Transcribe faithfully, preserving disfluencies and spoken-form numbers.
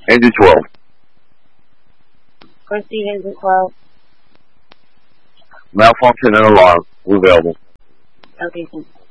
Engine twelve. Proceed engine twelve. Malfunction and alarm. We're available. Okay, thanks.